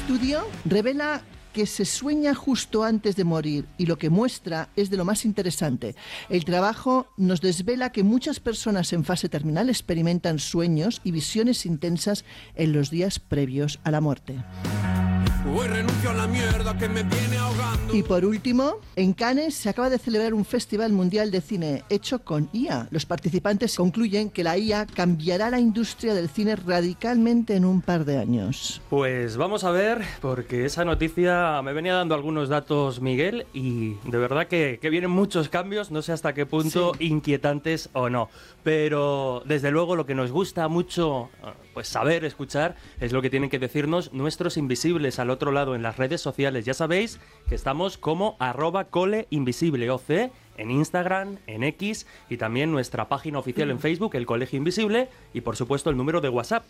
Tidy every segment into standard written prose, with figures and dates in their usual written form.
estudio revela que se sueña justo antes de morir y lo que muestra es de lo más interesante. El trabajo nos desvela que muchas personas en fase terminal experimentan sueños y visiones intensas en los días previos a la muerte. Hoy renuncio a la mierda que me viene ahogando. Y por último, en Cannes se acaba de celebrar un festival mundial de cine hecho con IA. Los participantes concluyen que la IA cambiará la industria del cine radicalmente en un par de años. Pues vamos a ver, porque esa noticia me venía dando algunos datos Miguel y de verdad que vienen muchos cambios, no sé hasta qué punto inquietantes o no. Pero desde luego lo que nos gusta mucho pues saber, escuchar, es lo que tienen que decirnos nuestros invisibles al otro lado en las redes sociales. Ya sabéis que estamos como @coleinvisibleoc en Instagram, en X y también nuestra página oficial en Facebook, El Colegio Invisible, y por supuesto el número de WhatsApp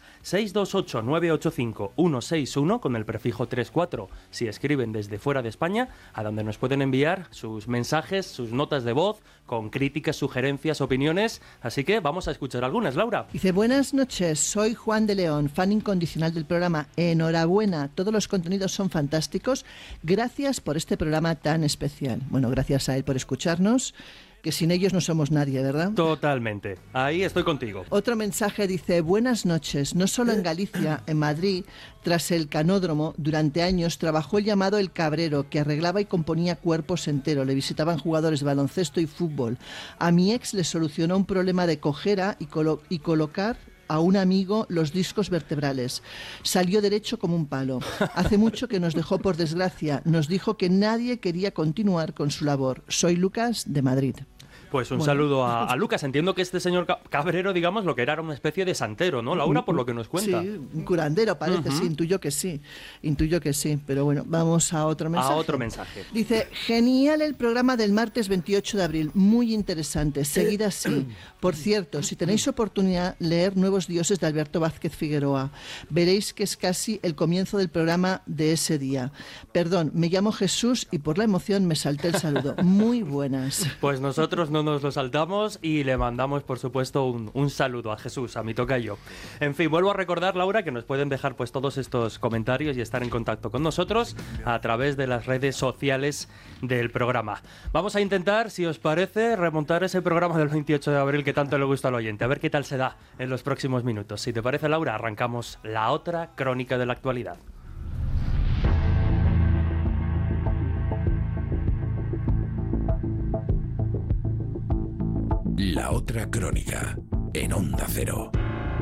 628-985-161 con el prefijo 34 si escriben desde fuera de España, a donde nos pueden enviar sus mensajes, sus notas de voz con críticas, sugerencias, opiniones. Así que vamos a escuchar algunas, Laura. Dice: buenas noches, soy Juan de León, fan incondicional del programa. Enhorabuena, todos los contenidos son fantásticos. Gracias por este programa tan especial. Bueno, gracias a él por escucharnos, que sin ellos no somos nadie, ¿verdad? Totalmente, ahí estoy contigo. Otro mensaje dice: buenas noches, no solo en Galicia, en Madrid, tras el canódromo, durante años trabajó el llamado El Cabrero, que arreglaba y componía cuerpos enteros. Le visitaban jugadores de baloncesto y fútbol. A mi ex le solucionó un problema de cojera y colocar a un amigo los discos vertebrales. Salió derecho como un palo. Hace mucho que nos dejó, por desgracia. Nos dijo que nadie quería continuar con su labor. Soy Lucas, de Madrid. Pues un saludo a Lucas. Entiendo que este señor Cabrero, digamos, lo que era una especie de santero, ¿no, Laura? Por lo que nos cuenta. Sí, un curandero parece, sí, intuyo que sí. Pero bueno, vamos a otro mensaje. A otro mensaje. Dice: genial el programa del martes 28 de abril, muy interesante, seguid así. Por cierto, si tenéis oportunidad, leer Nuevos Dioses de Alberto Vázquez Figueroa. Veréis que es casi el comienzo del programa de ese día. Perdón, me llamo Jesús y por la emoción me salté el saludo. Muy buenas. Pues nosotros no nos lo saltamos y le mandamos, por supuesto, un saludo a Jesús, a mi tocayo. En fin, vuelvo a recordar, Laura, que nos pueden dejar pues todos estos comentarios y estar en contacto con nosotros a través de las redes sociales del programa. Vamos a intentar, si os parece, remontar ese programa del 28 de abril que tanto le gusta al oyente. A ver qué tal se da en los próximos minutos. Si te parece, Laura, arrancamos la otra crónica de la actualidad. La otra crónica, en Onda Cero.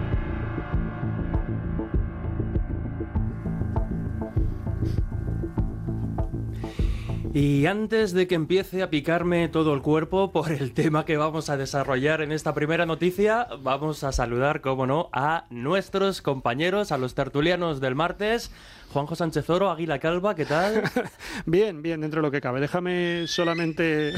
Y antes de que empiece a picarme todo el cuerpo por el tema que vamos a desarrollar en esta primera noticia, vamos a saludar, como no, a nuestros compañeros, a los tertulianos del martes. Juanjo Sánchez Oro, Águila Calva, ¿qué tal? Bien, dentro de lo que cabe. Déjame solamente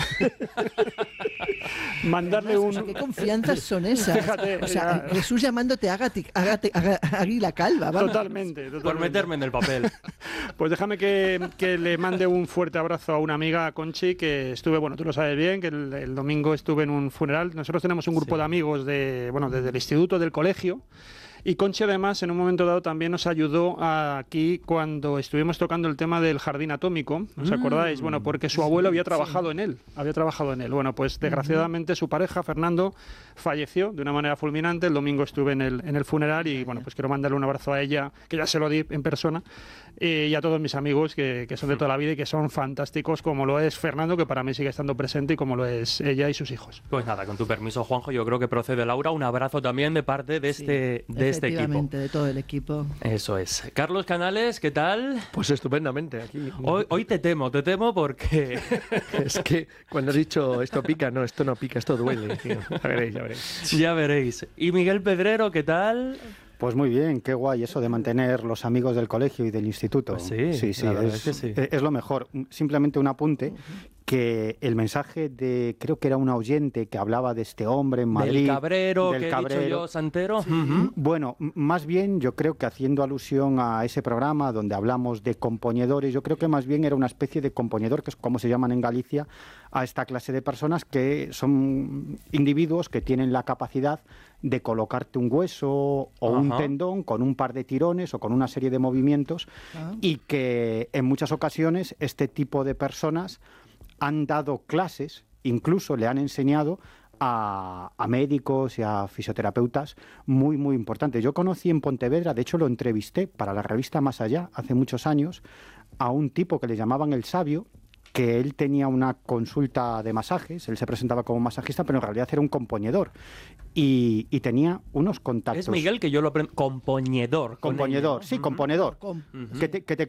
mandarle un... O sea, ¿qué confianzas son esas? Fíjate, o sea, Jesús llamándote Águila Calva. Vamos. Totalmente. Por meterme en el papel. Pues déjame que le mande un fuerte abrazo a una amiga, Conchi, que estuve, bueno, tú lo sabes bien, que el domingo estuve en un funeral. Nosotros tenemos un grupo de amigos desde el instituto, del colegio. Y Conchi, además, en un momento dado también nos ayudó aquí cuando estuvimos tocando el tema del jardín atómico. ¿Os acordáis? Bueno, porque su abuelo había trabajado en él. Bueno, pues desgraciadamente su pareja, Fernando, falleció de una manera fulminante. El domingo estuve en el funeral y, bueno, pues quiero mandarle un abrazo a ella, que ya se lo di en persona, y a todos mis amigos que son de toda la vida y que son fantásticos, como lo es Fernando, que para mí sigue estando presente, y como lo es ella y sus hijos. Pues nada, con tu permiso, Juanjo, yo creo que procede, Laura, un abrazo también de parte de este equipo. De todo el equipo. Eso es. Carlos Canales, ¿qué tal? Pues estupendamente. Aquí. Hoy te temo porque... Es que cuando has dicho esto pica, no, esto no pica, esto duele. Tío. Ya veréis. Ya veréis. ¿Y Miguel Pedrero, qué tal? Pues muy bien, qué guay eso de mantener los amigos del colegio y del instituto. Pues sí, sí, la verdad es que sí. Es lo mejor. Simplemente un apunte, que el mensaje de, creo que era una oyente que hablaba de este hombre en Madrid. Del cabrero, del que cabrero. he dicho yo, Santero. Sí. Ujú. Bueno, más bien yo creo que haciendo alusión a ese programa donde hablamos de componedores, yo creo que más bien era una especie de componedor, que es como se llaman en Galicia, a esta clase de personas que son individuos que tienen la capacidad de colocarte un hueso o un Ajá. tendón con un par de tirones o con una serie de movimientos y que en muchas ocasiones este tipo de personas han dado clases, incluso le han enseñado a médicos y a fisioterapeutas muy, muy importantes. Yo conocí en Pontevedra, de hecho lo entrevisté para la revista Más Allá hace muchos años, a un tipo que le llamaban El Sabio, que él tenía una consulta de masajes, él se presentaba como masajista, pero en realidad era un componedor y tenía unos contactos. Es Miguel que yo lo aprendo. Componedor. con Componedor, ñ, sí, ¿no? componedor. Com- Ujú. Que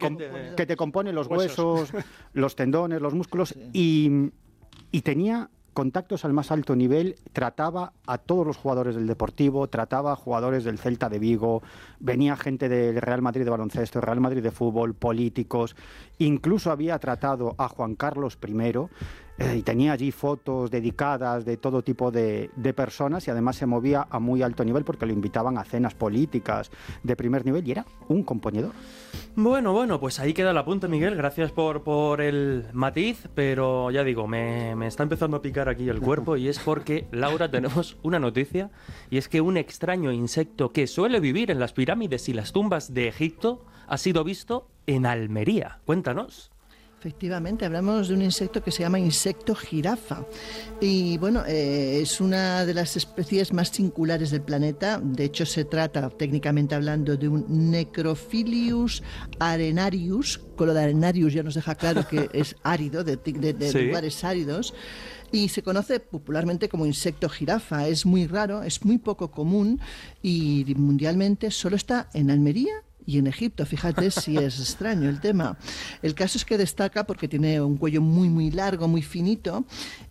te compone los Huesos. huesos, los tendones, los músculos y tenía contactos al más alto nivel, trataba a todos los jugadores del Deportivo, trataba a jugadores del Celta de Vigo, venía gente del Real Madrid de baloncesto, Real Madrid de fútbol, políticos, incluso había tratado a Juan Carlos I y tenía allí fotos dedicadas de todo tipo de personas y además se movía a muy alto nivel porque lo invitaban a cenas políticas de primer nivel y era un componedor. Bueno, pues ahí queda el apunte, Miguel. Gracias por el matiz, pero ya digo, me está empezando a picar aquí el cuerpo y es porque, Laura, tenemos una noticia y es que un extraño insecto que suele vivir en las pirámides y las tumbas de Egipto ha sido visto en Almería. Cuéntanos. Efectivamente, hablamos de un insecto que se llama insecto jirafa. Y bueno, es una de las especies más singulares del planeta. De hecho, se trata, técnicamente hablando, de un Necrophilius arenarius. Con lo de arenarius ya nos deja claro que es árido, de Sí. lugares áridos. Y se conoce popularmente como insecto jirafa. Es muy raro, es muy poco común y mundialmente solo está en Almería y en Egipto. Fíjate si es extraño el tema. El caso es que destaca porque tiene un cuello muy, muy largo, muy finito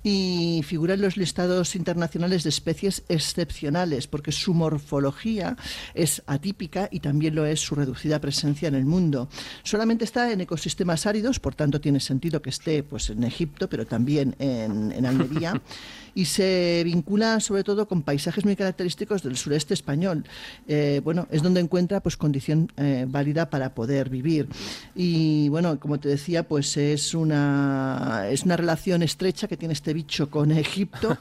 y figura en los listados internacionales de especies excepcionales porque su morfología es atípica y también lo es su reducida presencia en el mundo. Solamente está en ecosistemas áridos, por tanto tiene sentido que esté pues, en Egipto, pero también en Almería. Y se vincula sobre todo con paisajes muy característicos del sureste español. Bueno, es donde encuentra pues condición válida para poder vivir. Y bueno, como te decía, pues es una relación estrecha que tiene este bicho con Egipto.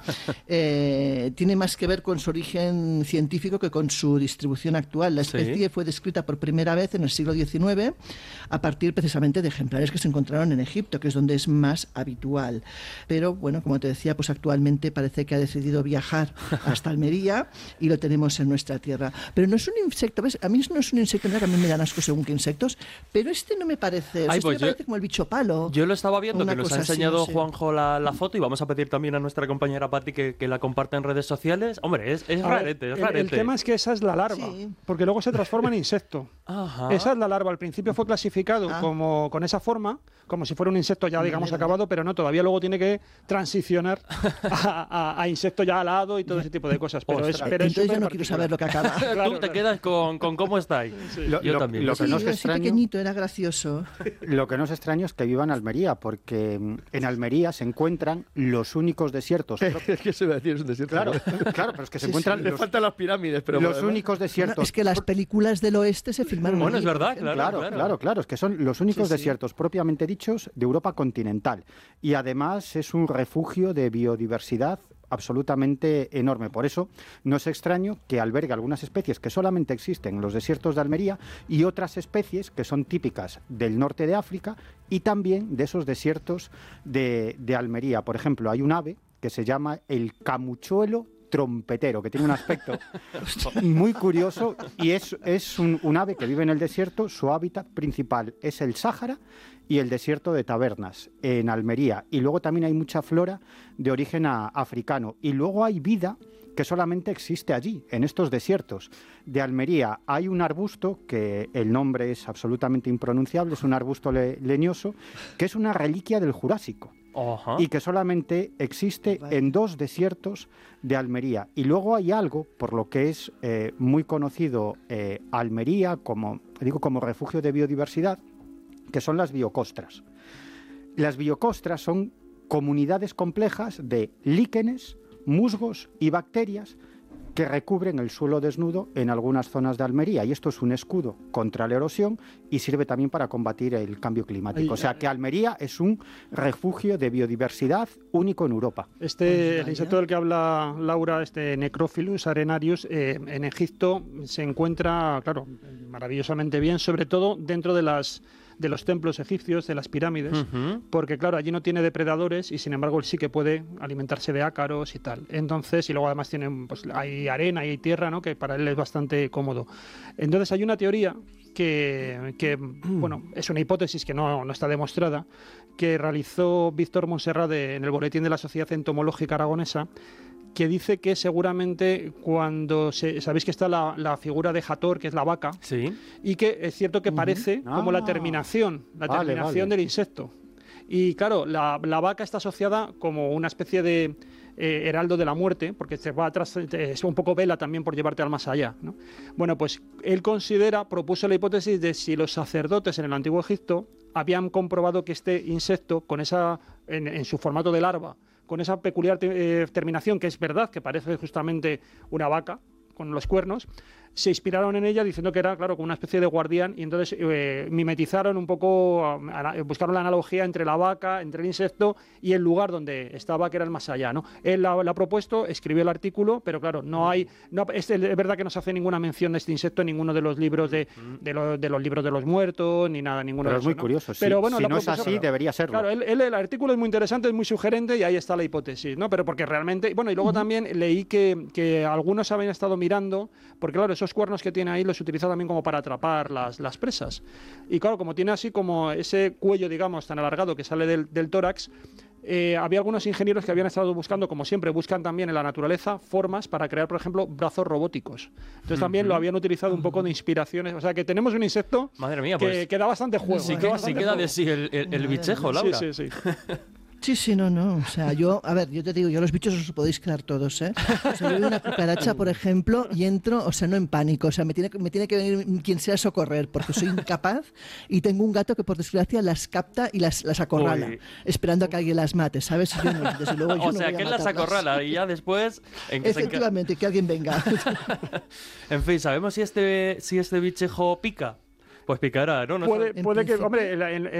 Tiene más que ver con su origen científico que con su distribución actual. La especie fue descrita por primera vez en el siglo XIX a partir precisamente de ejemplares que se encontraron en Egipto, que es donde es más habitual. Pero bueno, como te decía, pues actualmente parece que ha decidido viajar hasta Almería y lo tenemos en nuestra tierra. Pero no es un insecto, ¿ves? A mí no es un insecto, mira que a mí me dan asco según qué insectos, pero este no me parece, Ay, este pues me parece como el bicho palo. Yo lo estaba viendo, Una que nos ha cosa así, enseñado no sé. Juanjo la foto y vamos a pedir también a nuestra compañera Patti que la comparta en redes sociales. Hombre, es A ver, rarete, es rarete. el tema es que esa es la larva, Sí. porque luego se transforma en insecto. Ajá. Esa es la larva. Al principio fue clasificado como con esa forma, como si fuera un insecto ya, digamos, acabado, pero no, todavía luego tiene que transicionar a insecto ya alado y todo ese tipo de cosas. Pero es, Ostras. pero es Entonces yo súper no quiero saber lo que acaba. Claro, Tú te claro. quedas con cómo está ahí. Yo también. Lo que Sí, no es así extraño, pequeñito, era gracioso. lo que no es extraño es que viva en Almería, porque en Almería se encuentran los únicos desiertos. Es que se va a decir, es un desierto. Claro, ¿no? claro, pero es que se Sí, encuentran Le los, faltan las pirámides, pero los además- únicos Bueno, desiertos. es que las películas del oeste se filmaron Bueno, allí, es verdad, por ejemplo. Claro, es que son los únicos Sí, sí. desiertos propiamente dichos de Europa continental. Y además es un refugio de biodiversidad absolutamente enorme. Por eso no es extraño que albergue algunas especies que solamente existen en los desiertos de Almería y otras especies que son típicas del norte de África y también de esos desiertos de Almería. Por ejemplo, hay un ave que se llama el camuchuelo trompetero, que tiene un aspecto muy curioso y es un ave que vive en el desierto. Su hábitat principal es el Sáhara y el desierto de Tabernas, en Almería. Y luego también hay mucha flora de origen africano. Y luego hay vida que solamente existe allí, en estos desiertos de Almería. Hay un arbusto, que el nombre es absolutamente impronunciable, es un arbusto leñoso, que es una reliquia del Jurásico. Ajá. Y que solamente existe en 2 desiertos de Almería. Y luego hay algo, por lo que es muy conocido Almería como refugio de biodiversidad, que son las biocostras. Las biocostras son comunidades complejas de líquenes, musgos y bacterias que recubren el suelo desnudo en algunas zonas de Almería. Y esto es un escudo contra la erosión y sirve también para combatir el cambio climático. O sea que Almería es un refugio de biodiversidad único en Europa. El insecto del que habla Laura, Necrophilus arenarius, en Egipto se encuentra, claro, maravillosamente bien, sobre todo dentro de los templos egipcios, de las pirámides, porque claro, allí no tiene depredadores y sin embargo él sí que puede alimentarse de ácaros y tal. Entonces, y luego además hay arena y hay tierra, ¿no? Que para él es bastante cómodo. Entonces hay una teoría que bueno, es una hipótesis que no está demostrada, que realizó Víctor Montserrat en el Boletín de la Sociedad Entomológica Aragonesa, que dice que seguramente cuando sabéis que está la figura de Hathor, que es la vaca, Sí. y que es cierto que parece como la terminación del insecto. Y claro, la vaca está asociada como una especie de heraldo de la muerte, porque se va atrás, es un poco vela también por llevarte al más allá, ¿no? Bueno, pues él propuso la hipótesis de si los sacerdotes en el Antiguo Egipto habían comprobado que este insecto, con en su formato de larva, con esa peculiar terminación, que es verdad que parece justamente una vaca con los cuernos, se inspiraron en ella diciendo que era, claro, como una especie de guardián, y entonces mimetizaron un poco, buscaron la analogía entre la vaca, entre el insecto y el lugar donde estaba, que era el más allá, ¿no? Él la ha propuesto, escribió el artículo, pero claro, es verdad que no se hace ninguna mención de este insecto en ninguno de los libros de los libros de los muertos, ni nada, ninguno pero de es esos, muy ¿no? curioso, pero bueno, si no es propuso, así, debería serlo. Claro, el artículo es muy interesante, es muy sugerente y ahí está la hipótesis, ¿no? Pero porque realmente, bueno, y luego también leí que algunos habían estado mirando, porque claro, esos cuernos que tiene ahí los utiliza también como para atrapar las presas. Y claro, como tiene así como ese cuello, digamos, tan alargado que sale del tórax, había algunos ingenieros que habían estado buscando, como siempre, buscan también en la naturaleza formas para crear, por ejemplo, brazos robóticos. Entonces también lo habían utilizado un poco de inspiraciones. O sea, que tenemos un insecto Madre mía, pues, que da bastante juego. Sí, sí queda de sí el bichejo, Laura. Sí. Sí, no. O sea, yo te digo, yo los bichos os podéis quedar todos, ¿eh? O sea, yo veo una cucaracha, por ejemplo, y entro, o sea, no en pánico, o sea, me tiene que venir quien sea a socorrer, porque soy incapaz y tengo un gato que, por desgracia, las capta y las acorrala, Uy. esperando a que alguien las mate, ¿sabes? Yo no, desde luego, yo O no sea, voy a que él las matarlas. acorrala y ya después... Efectivamente, que alguien venga. En fin, ¿sabemos si este bichejo pica? Pues picará, ¿no? Puede que, principio. hombre,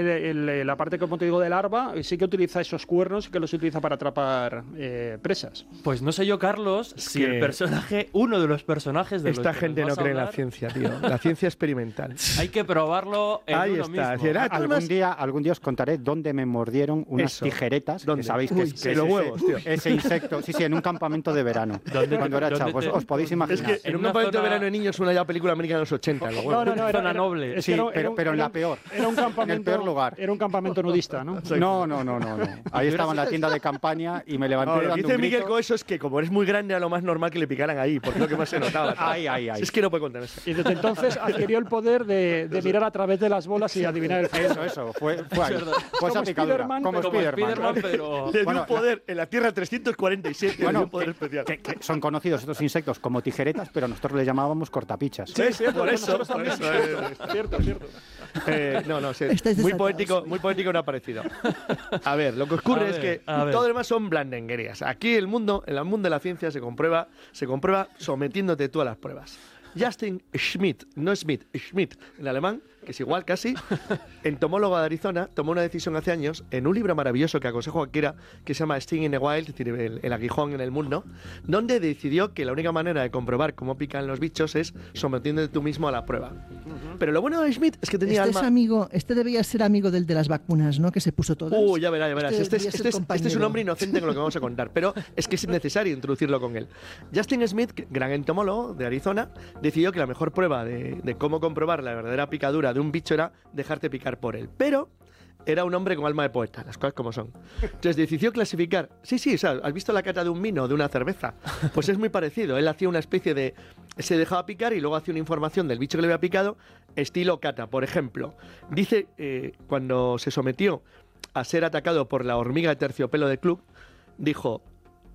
la parte, como te digo, de larva, sí que utiliza esos cuernos y que los utiliza para atrapar presas. Pues no sé yo, Carlos, si uno de los personajes de Esta los que gente nos no vas a cree en la hablar, ciencia, tío. La ciencia experimental. hay que probarlo en Ahí uno está. mismo. Algún día os contaré dónde me mordieron unas Eso. tijeretas, ¿Dónde? que sabéis Uy, que los huevos, tío. ese insecto, sí, en un campamento de verano, cuando era chavo, pues os podéis imaginar. Es que en un una campamento de zona- verano de niños una ya película americana de los 80. Los huevos. Zona noble. es Sí, que pero en la peor. Era un campamento, En el peor lugar. Era un campamento nudista, ¿no? No. Ahí estaba en la tienda de campaña y me levanté No, lo que dando dice un Miguel grito. con eso es que como eres muy grande era lo más normal que le picaran ahí, porque es lo que más se notaba. Ay. Si es que no puede contar eso. Y desde entonces adquirió el poder de mirar a través de las bolas y adivinar el futuro. Eso, fue ahí. Fue esa Como picadura, Spiderman, como Como Spiderman. Spiderman, pero... Le dio Bueno, un poder en la Tierra 347, le dio un poder especial. que son conocidos estos insectos como tijeretas, pero nosotros les llamábamos cortapichas. Sí, por eso. Nosotros también. Cierto. Sí, Estáis muy desatados. poético no ha parecido. A ver, lo que ocurre es que a ver. todo lo demás son blandenguerías. Aquí en el mundo de la ciencia se comprueba sometiéndote tú a las pruebas. Justin Schmidt, no Smith, Schmidt, en alemán, que es igual casi, entomólogo de Arizona, tomó una decisión hace años en un libro maravilloso que aconsejo a cualquiera, que se llama Sting in the Wild, es decir, el aguijón en el mundo, donde decidió que la única manera de comprobar cómo pican los bichos es sometiéndote tú mismo a la prueba. Pero lo bueno de Schmidt es que tenía Este debía ser amigo del de las vacunas, ¿no? Que se puso todas. Ya verás. Este debía ser es un compañero. hombre inocente con lo que vamos a contar, pero es que es necesario introducirlo con él. Justin Smith, gran entomólogo de Arizona, decidió que la mejor prueba de cómo comprobar la verdadera picadura de un bicho era dejarte picar por él. Pero era un hombre con alma de poeta, las cosas como son. Entonces decidió clasificar. Sí, o sea, ¿has visto la cata de un vino o de una cerveza? Pues es muy parecido. Él hacía una especie de... Se dejaba picar y luego hacía una información del bicho que le había picado, estilo cata. Por ejemplo, dice, cuando se sometió a ser atacado por la hormiga de terciopelo del club, dijo: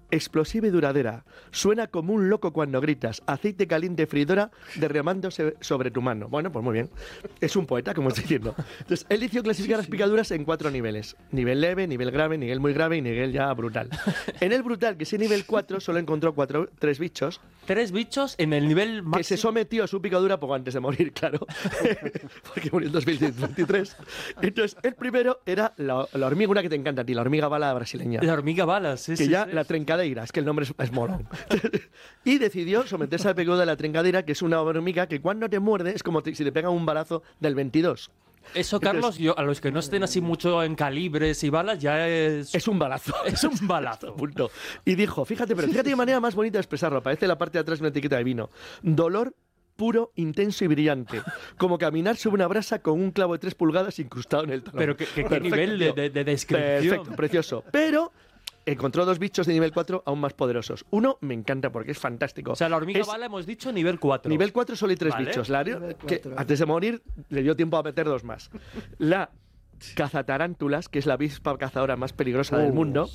explosiva y duradera. Suena como un loco cuando gritas. Aceite caliente freidora derramándose sobre tu mano. Bueno, pues muy bien. Es un poeta, como estoy diciendo. Entonces, él decidió clasificar las picaduras en 4 niveles. Nivel leve, nivel grave, nivel muy grave y nivel ya brutal. En el brutal, que es el nivel 4, solo encontró 3 bichos. 3 bichos en el nivel máximo. Que se sometió a su picadura poco antes de morir, claro. Porque murió en 2023. Entonces, el primero era la hormiga, una que te encanta a ti, la hormiga bala brasileña. La hormiga bala, sí, que sí. ya sí. La trencadeira, es que el nombre es molón. Y decidió someterse al picadura de la trencadeira, que es una hormiga que cuando te muerde es como si te pegan un balazo del 22. Eso, Carlos, a los que no estén así mucho en calibres y balas, ya es... Es un balazo. Es un balazo. Punto. Y dijo, fíjate qué manera más bonita de expresarlo. Aparece en la parte de atrás una etiqueta de vino. Dolor puro, intenso y brillante. Como caminar sobre una brasa con un clavo de 3 pulgadas incrustado en el talón. Pero qué nivel de descripción. Perfecto, precioso. Pero encontró 2 bichos de nivel 4 aún más poderosos. Uno me encanta porque es fantástico. O sea, la hormiga bala hemos dicho nivel 4. Nivel 4 solo hay 3 Vale. bichos. Que antes de morir le dio tiempo a meter 2 más. La cazatarántulas, que es la avispa cazadora más peligrosa del mundo.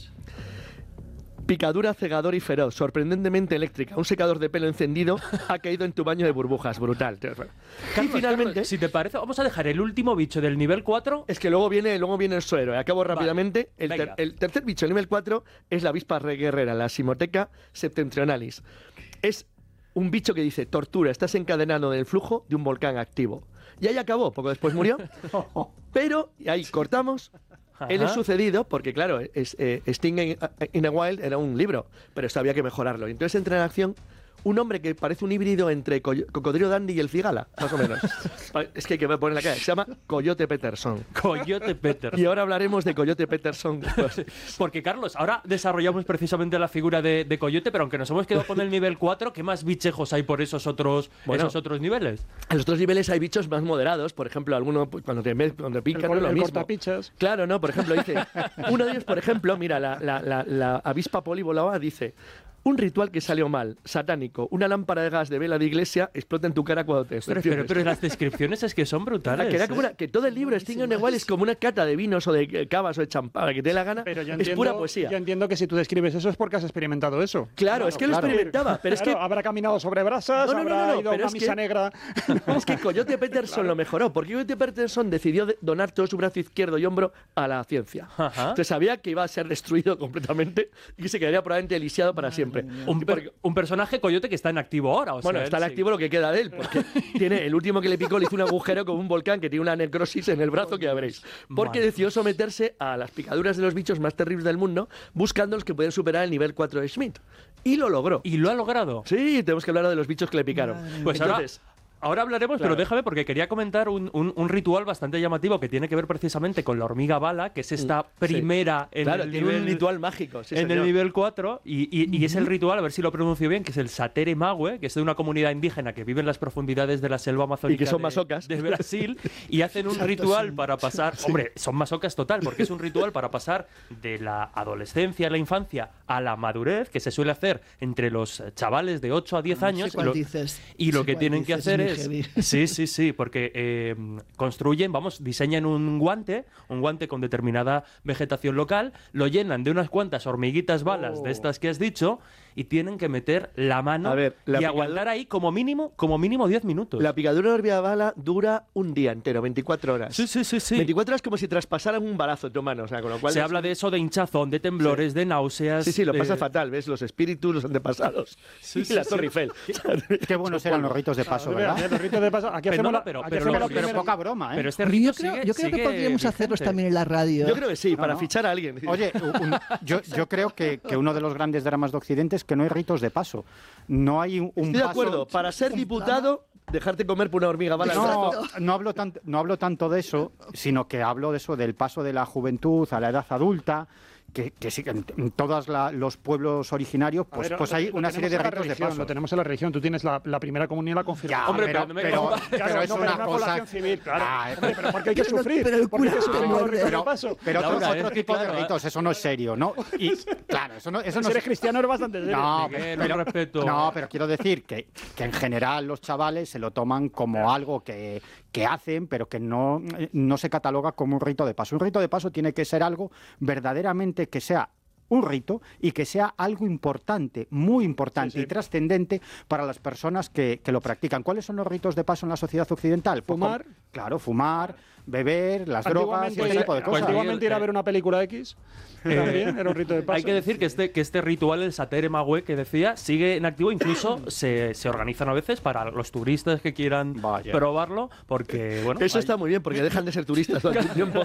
Picadura cegadora y feroz, sorprendentemente eléctrica. Un secador de pelo encendido ha caído en tu baño de burbujas. Brutal. Carlos, y finalmente... Carlos, si te parece, vamos a dejar el último bicho del nivel 4. Es que luego viene el suero. Acabo rápidamente. Venga. El tercer bicho, el nivel 4, es la avispa guerrera, la Simoteca septentrionalis. Es un bicho que dice, tortura, estás encadenado en el flujo de un volcán activo. Y ahí acabó, poco después murió. Pero, y ahí cortamos. Él es sucedido porque, claro, Sting in a Wild era un libro, pero esto había que mejorarlo. Y entonces entra en acción un hombre que parece un híbrido entre Cocodrilo Dandy y el Cigala, más o menos. Es que hay que poner la cara. Se llama Coyote Peterson. Coyote Peterson. Y ahora hablaremos de Coyote Peterson. Porque, Carlos, ahora desarrollamos precisamente la figura de Coyote, pero aunque nos hemos quedado con el nivel 4, ¿qué más bichejos hay por esos otros niveles? En los otros niveles hay bichos más moderados. Por ejemplo, alguno cuando pican no es lo mismo. Cortapichas. Claro, no. Por ejemplo, dice... Uno de ellos, por ejemplo, mira, la avispa polibolava dice... Un ritual que salió mal, satánico, una lámpara de gas de vela de iglesia explota en tu cara cuando te decepciones. Pero las descripciones es que son brutales. Que, era como que todo el libro Sting in a Wild es como una cata de vinos o de cavas o de champán, que te dé la gana. Pero es pura poesía. Yo entiendo que si tú describes eso es porque has experimentado eso. Claro, es que lo experimentaba, pero es que... Habrá caminado sobre brasas, habrá ido a una misa negra... Es que Coyote Peterson lo mejoró, porque Coyote Peterson decidió donar todo su brazo izquierdo y hombro a la ciencia. Entonces sabía que iba a ser destruido completamente y que se quedaría probablemente lisiado para siempre. Un personaje Coyote que está en activo ahora. Bueno, está en activo lo que queda de él, porque tiene el último que le picó le hizo un agujero con un volcán que tiene una necrosis en el brazo que ya veréis. Porque decidió someterse a las picaduras de los bichos más terribles del mundo, buscando los que pueden superar el nivel 4 de Schmidt. Y lo logró. ¿Y lo ha logrado? Sí, tenemos que hablar de los bichos que le picaron. Pues entonces... Ahora hablaremos, claro. Pero déjame, porque quería comentar un ritual bastante llamativo que tiene que ver precisamente con la hormiga bala, que es esta primera en el nivel... un ritual mágico. Sí, en el nivel 4, y es el ritual, a ver si lo pronuncio bien, que es el Satere Mague, que es de una comunidad indígena que vive en las profundidades de la selva amazónica y que son masocas de Brasil, y hacen un ritual para pasar... Hombre, son masocas total, porque es un ritual para pasar de la adolescencia, la infancia, a la madurez, que se suele hacer entre los chavales de 8 a 10 años. Y lo que tienen que hacer es... Sí, porque diseñan un guante con determinada vegetación local, lo llenan de unas cuantas hormiguitas balas de estas que has dicho y tienen que meter la mano y aguantar ahí como mínimo 10 minutos. La picadura de hormiga bala dura un día entero, 24 horas. Sí. 24 horas como si traspasaran un balazo en tu mano. O sea, con lo cual se habla de eso, de hinchazón, de temblores, de náuseas. Sí, lo pasa fatal, ¿ves? Los espíritus, los antepasados. Y la Torre Eiffel. Qué buenos eran los ritos de paso, ¿verdad? Los ritos de paso. Aquí hacemos pero poca broma, ¿eh? Pero yo creo que podríamos hacerlos también en la radio. Yo creo que sí, para fichar a alguien. Oye, yo creo que uno de los grandes dramas de Occidente es que no hay ritos de paso. No hay un Estoy de acuerdo. Para ser diputado, dejarte comer por una hormiga bala. No hablo tanto de eso, sino que hablo de eso, del paso de la juventud a la edad adulta. Que sí, que en todos los pueblos originarios pues hay una serie de ritos de paso. Lo tenemos en la religión. Tú tienes la primera comunión y la confirmación. Hombre, pero es una cosa civil, claro. Pero porque hay que sufrir. Pero el cura pero otro tipo de ritos, eso no es serio, ¿no? Y claro, eso no si eres cristiano es bastante serio. No, pero quiero decir que en general los chavales se lo toman como algo que hacen, pero que no se cataloga como un rito de paso. Un rito de paso tiene que ser algo verdaderamente que sea un rito y que sea algo importante, muy importante y trascendente para las personas que lo practican. ¿Cuáles son los ritos de paso en la sociedad occidental? Fumar. Claro, fumar, beber, las drogas, ese tipo de cosas. Antiguamente ir a ver una película X también era un rito de paso. Hay que decir que este ritual, el Satere Magüe que decía, sigue en activo. Incluso se organizan a veces para los turistas que quieran probarlo, porque bueno... Eso está muy bien, porque dejan de ser turistas todo el tiempo.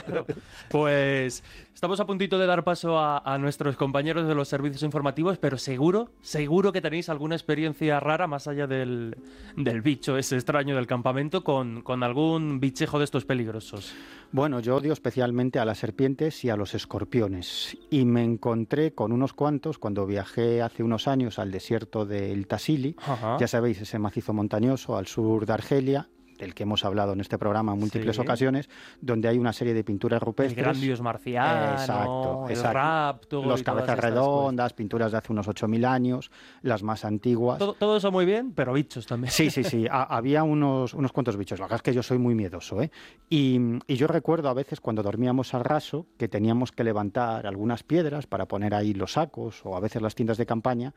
Pues estamos a puntito de dar paso a nuestros compañeros de los servicios informativos, pero seguro que tenéis alguna experiencia rara, más allá del bicho ese extraño del campamento, con algún bichejo de estos peligrosos. Bueno, yo odio especialmente a las serpientes y a los escorpiones. Y me encontré con unos cuantos cuando viajé hace unos años al desierto del Tassili. Ajá. Ya sabéis, ese macizo montañoso al sur de Argelia, del que hemos hablado en este programa en múltiples ocasiones, donde hay una serie de pinturas rupestres. El gran dios marciano, exacto. El rapto, los cabezas redondas, pinturas de hace unos 8.000 años, las más antiguas. Todo eso muy bien, pero bichos también. Sí. Había unos cuantos bichos. La verdad es que yo soy muy miedoso, ¿eh? Y yo recuerdo a veces cuando dormíamos al raso que teníamos que levantar algunas piedras para poner ahí los sacos o a veces las tiendas de campaña,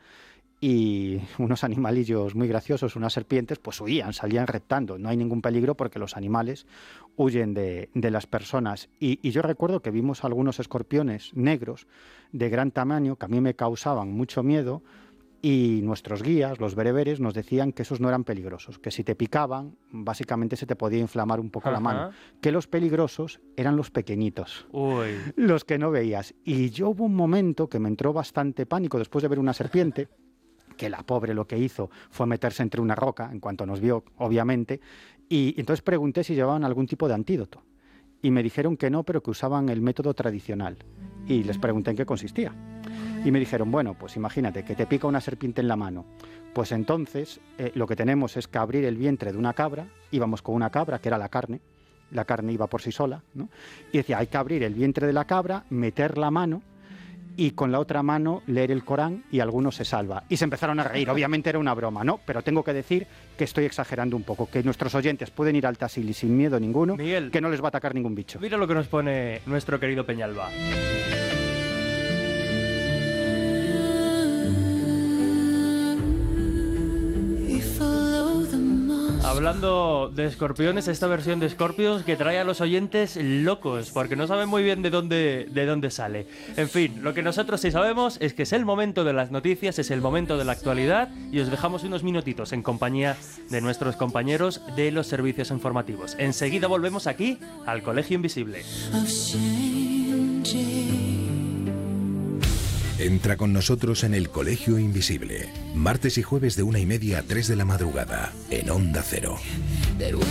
y unos animalillos muy graciosos, unas serpientes, pues huían, salían reptando. No hay ningún peligro porque los animales huyen de las personas. Y yo recuerdo que vimos algunos escorpiones negros de gran tamaño que a mí me causaban mucho miedo, y nuestros guías, los bereberes, nos decían que esos no eran peligrosos, que si te picaban, básicamente se te podía inflamar un poco la mano, que los peligrosos eran los pequeñitos, los que no veías. Y yo hubo un momento que me entró bastante pánico después de ver una serpiente, que la pobre lo que hizo fue meterse entre una roca, en cuanto nos vio, obviamente, y entonces pregunté si llevaban algún tipo de antídoto. Y me dijeron que no, pero que usaban el método tradicional. Y les pregunté en qué consistía. Y me dijeron, bueno, pues imagínate que te pica una serpiente en la mano. Pues entonces lo que tenemos es que abrir el vientre de una cabra, íbamos con una cabra, que era la carne iba por sí sola, ¿no? Y decía, hay que abrir el vientre de la cabra, meter la mano, y con la otra mano leer el Corán y alguno se salva. Y se empezaron a reír. Obviamente era una broma, ¿no? Pero tengo que decir que estoy exagerando un poco, que nuestros oyentes pueden ir al Tassili sin miedo ninguno, Miguel, que no les va a atacar ningún bicho. Mira lo que nos pone nuestro querido Peñalba. Hablando de escorpiones, esta versión de Scorpions que trae a los oyentes locos, porque no saben muy bien de dónde sale. En fin, lo que nosotros sí sabemos es que es el momento de las noticias, es el momento de la actualidad, y os dejamos unos minutitos en compañía de nuestros compañeros de los servicios informativos. Enseguida volvemos aquí al Colegio Invisible. Entra con nosotros en el Colegio Invisible, martes y jueves de 1:30 a 3 de la madrugada, en Onda Cero.